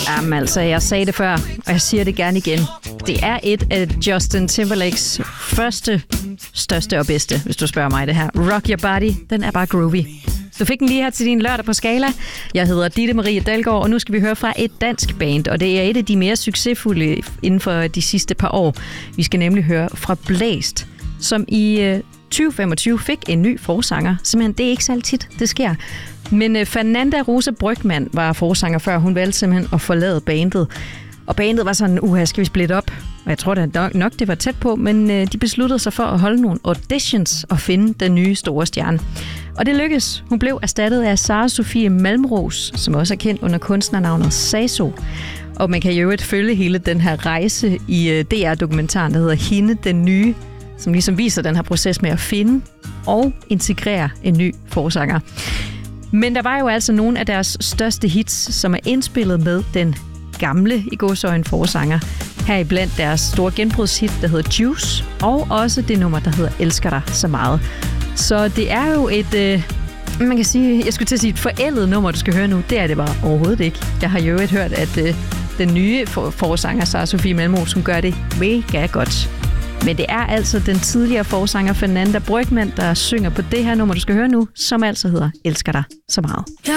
Jamen altså, jeg sagde det før, og jeg siger det gerne igen. Det er et af Justin Timberlakes første, største og bedste, hvis du spørger mig det her. Rock Your Body, den er bare groovy. Du fik den lige her til din lørdag på Skala. Jeg hedder Ditte Marie Dalgaard, og nu skal vi høre fra et dansk band, og det er et af de mere succesfulde inden for de sidste par år. Vi skal nemlig høre fra Blæst, som i 2025 fik en ny forsanger. Simpelthen, det er ikke så tit, det sker. Men Fernanda Rosa Brygmann var forsanger før. Hun valgte simpelthen at forlade bandet. Og bandet var sådan, skal vi splitte op? Og jeg tror da nok, det var tæt på, men de besluttede sig for at holde nogle auditions og finde den nye store stjerne. Og det lykkedes. Hun blev erstattet af Sara Sofie Malmros, som også er kendt under kunstnernavnet Saso. Og man kan jo øvrigt følge hele den her rejse i DR-dokumentaren, der hedder Hende den Nye, som ligesom viser den her proces med at finde og integrere en ny forsanger. Men der var jo altså nogle af deres største hits, som er indspillet med den gamle i gåseøjne forsanger. Heriblandt deres store genbrudshit, der hedder Juice, og også det nummer, der hedder Elsker dig så meget. Så det er jo et, man kan sige, jeg skulle til at sige et forældet nummer, du skal høre nu. Det er det bare overhovedet ikke. Jeg har jo hørt, at den nye forsanger, Sara Sofie Malmros, hun gør det mega godt. Men det er altså den tidligere forsanger Fernanda Brygmann, der synger på det her nummer, du skal høre nu, som altså hedder Elsker dig så meget.